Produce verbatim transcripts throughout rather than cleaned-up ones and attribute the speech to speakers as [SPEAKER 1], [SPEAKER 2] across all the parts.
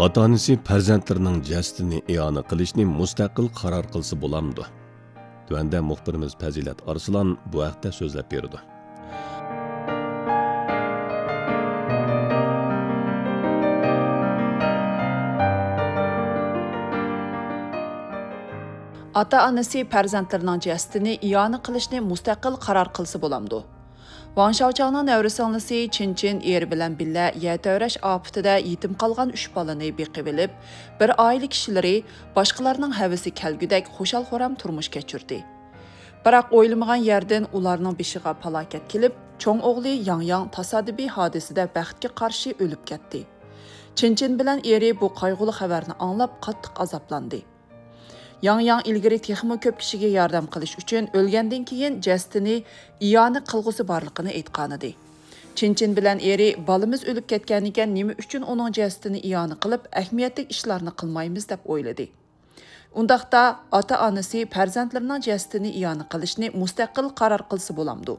[SPEAKER 1] Ota-onasi farzandlarining jasadini i'ona qilishni mustaqil qaror qilsa bo'lamdi. Tuanda muxbirimiz Fazilat Arslan bu haqda so'zlab berdi.
[SPEAKER 2] Ota-onasi farzandlarining jasadini i'ona qilishni mustaqil qaror qilsa bo'lamdi. Wang Shaochangning nevrisi Chinchin eri bilan billa yetavrash ofatida yetim qolgan uch bolani beqib olib, bir oila kishilari boshqalarning havasi kelgudak xushal-xuram turmush kechirdi. Biroq o'ylamagan yerdan ularning beshiga falokat kelib, cho'ng o'g'li Yang Yang tasodifiy hodisada baxtga qarshi o'lib ketdi. Chinchin bilan eri bu qayg'uli xabarni anglab qattiq azoblandi. Yang Yang ilgari texmo ko'p kishiga yordam qilish uchun o'lgandan keyin jasadini i'ona qilg'usi borligini aytgan edi. Chinchin bilan eri balimiz o'lib ketgan ekan, nima uchun uning jasadini i'ona qilib, ahamiyatli ishlarni qilmaymiz deb o'yladi. Undaqda ota-onasi farzandlarining jasadini i'ona qilishni mustaqil qaror qilsa bo'lamdi.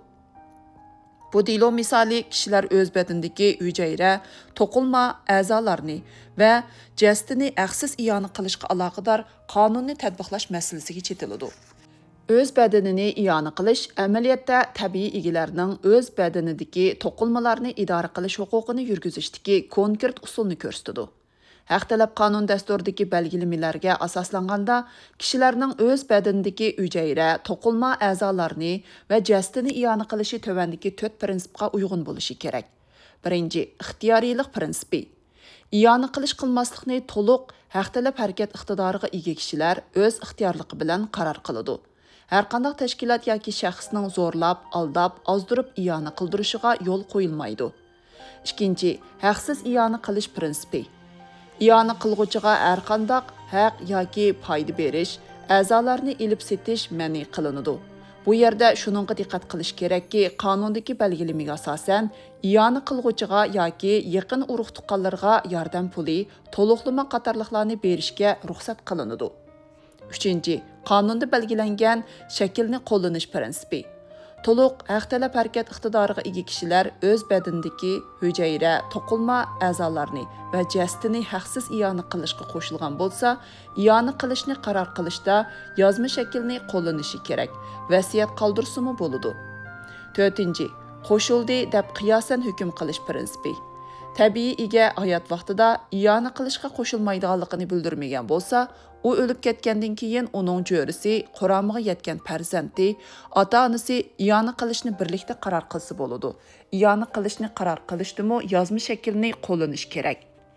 [SPEAKER 2] Bu dilo misali kishilar o'z badanidagi hujayra, to'qilma a'zolarni va jasadini haqsiz i'ona qilishga aloqador qonunni tatbiqlash masalasiga chetiladi. O'z badanini i'ona qilish amaliyotda tabiiy egalarining o'z badanidagi to'qilmalarni idora qilish huquqini yurgizishdagi konkret usulni ko'rsatadi. Haq talab qonun dasturidagi belgilemelerge asaslanganda kishilarning o'z badanidagi hujayra, to'qilma a'zolarni va jasadini i'ona qilishi tövandagi to'rt prinsipga uyg'un bo'lishi kerak. Birinchi, ixtiyoriylik prinsipi. İ'ona qilish qilmaslikni to'liq haq talab harakat iqtidoriga ega kishilar o'z ixtiyorligi bilan qaror qiladi. Har qanday tashkilot yoki shaxsning zo'rlab, aldab, ozdirib i'ona qildirishiga yo'l qo'yilmaydi. Ikkinchi, haqsiz i'ona qilish prinsipi. İ'ona qilg'uchiga har qanday haq yoki foyda berish, a'zolarni ilib setish ma'ni qilinadi. Bu yerda shuningga diqqat qilish kerakki, qonundagi belgilamega asosan i'ona qilg'uchiga yoki yaqin urug' tuqqanlarga yordam puli, to'liqlama qatorliqlarni berishga ruxsat qilinadi. Uchinchi, qonunda belgilangan shaklni qo'llanish prinsipi. To'liq haq talab harakat iqtidoriga ega kishilar o'z badanidagi hujayra, to'qilma a'zolarni va jasadini haqsiz i'ona qilishga qo'shilgan bo'lsa, i'ona qilishni qaror qilishda yozma shaklni qo'llanishi kerak. Vasiyat qoldirsimi bo'ladi. To'rtinchi, qo'shildi deb qiyosan hukm qilish prinsipi. Tabiiy ega hayot vaqtida i'ona qilishga qo'shilmaydiganligini bildirmagan bo'lsa, u o'lib ketgandan keyin uning jo'risi, quramiga yetgan farzandi, ota-onasi i'ona qilishni birlikda qaror qilsa bo'ladi. I'ona qilishni qaror qilishdimi yozma shaklni qo'llanish kerak.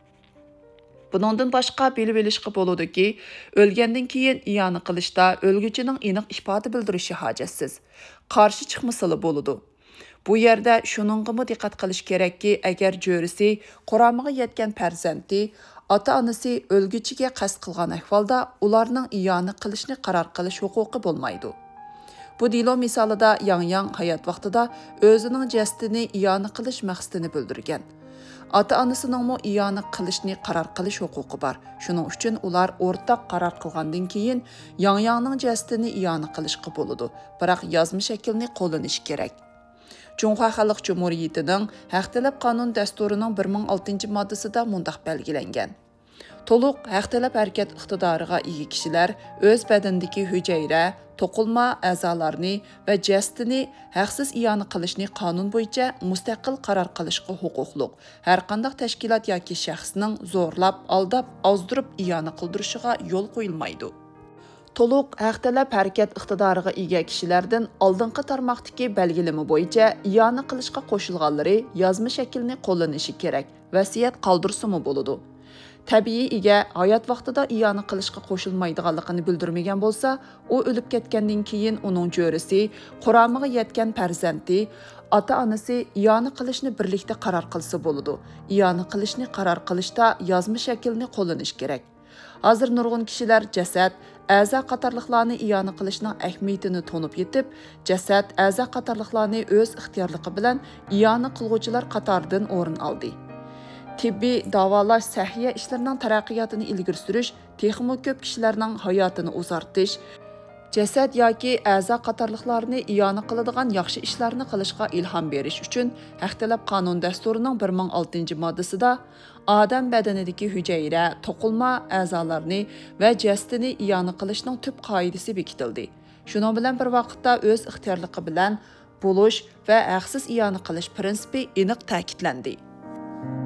[SPEAKER 2] Bundan boshqa bilib olishga bo'ladiki, o'lgandan keyin i'ona qilishda o'lguchining aniq ifoda bildirishi hojatsiz. Qarshi chiqmasali bo'ladi. Bu yerda shuningga diqqat qilish kerakki, agar jo'risi, quramiga yetgan farzandi, ota-onasi o'lguchiga qasd qilgan ahvolda ularning i'ona qilishni qaror qilish huquqi bo'lmaydi. Bu dilo misolida Yang Yang hayot vaqtida o'zining jasadini i'ona qilish maqsadini bildirgan. Ota-onasining i'ona qilishni qaror qilish huquqi bor. Shuning uchun ular o'rtaq qaror qilgandan keyin Yang Yangning jasadini i'ona qilishga bo'ladi. Biroq yozma shaklni qo'llanish kerak. Cumhuriyet Xalq Cumhuriyetining haq talab qonun dasturining bir ming oltinchi moddasida mundaq belgilangan. To'liq haq talab harakat iqtidoriga ega kishilar o'z badanidagi hujayra, to'qilma a'zolarni va jasadini haqsiz i'ona qilishni qonun bo'yicha mustaqil qaror qilishga huquqli. Har qanday tashkilot yoki shaxsning zo'rlab, aldab, ozdirib i'ona qildirishiga yo'l qo'yilmaydi. To'liq haq talab harakat iqtidoriga ega kishilardan oldingi tarmoqdagi belgilama bo'yicha i'ona qilishga qo'shilganlari yozma shaklni qo'llanishi kerak. Vasiyat qoldirsimi bo'ladi. Tabiiy ega hayot vaqtida i'ona qilishga qo'shilmaydiganligini bildirmagan bo'lsa, u o'lib ketgandan keyin uning jo'risi, quramiga yetgan farzandi, ota-onasi i'ona qilishni birlikda qaror qilsa bo'ladi. I'ona qilishni qaror qilishda yozma shaklni qo'llanish kerak. Hozir nurg'un kishilar jasad, a'zo qatorliqlarni i'ona qilishning ahamiyatini to'nib yetib, jasad, a'zo qatorliqlarni o'z ixtiyorligi bilan i'ona qilguvchilar qatoridan o'rin oldi. Tibbiy davolash sahiya ishlarining taraqqiyotini ilgari surish, texmo ko'p kishilarning hayotini uzartish, jasad yoki a'zo qatorliqlarni iyona qiladigan yaxshi ishlarni qilishga ilhom berish uchun haq talab qonun dasturining bir ming oltinchi moddasida odam badanidagi hujayra, to'qilma a'zolarni va jasadini iyona qilishning tub qoidasi bekitildi. Shuning bilan bir vaqtda o'z ixtiyorligi bilan bo'lish va haqsiz iyona qilish prinsipi aniq ta'kidlandi.